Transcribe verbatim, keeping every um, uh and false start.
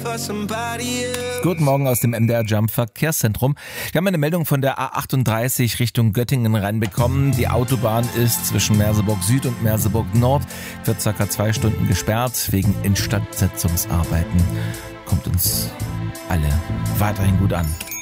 Guten Morgen aus dem M D R Jump Verkehrszentrum. Wir haben eine Meldung von der A achtunddreißig Richtung Göttingen reinbekommen. Die Autobahn ist zwischen Merseburg Süd und Merseburg Nord für ca. zwei Stunden gesperrt wegen Instandsetzungsarbeiten. Kommt uns alle weiterhin gut an.